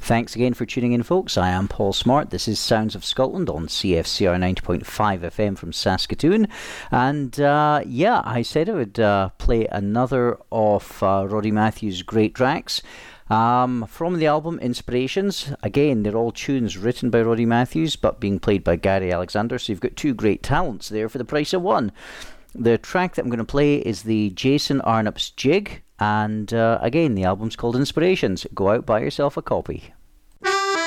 Thanks again for tuning in, folks. I am Paul Smart. This is Sounds of Scotland on CFCR 90.5 FM from Saskatoon. And I said I would play another of Roddy Matthews' great tracks. From the album Inspirations. Again, they're all tunes written by Roddy Matthews but being played by Gary Alexander, so you've got two great talents there for the price of one. The track that I'm going to play is the Jason Arnopp's Jig, and again, the album's called Inspirations. Go out, buy yourself a copy.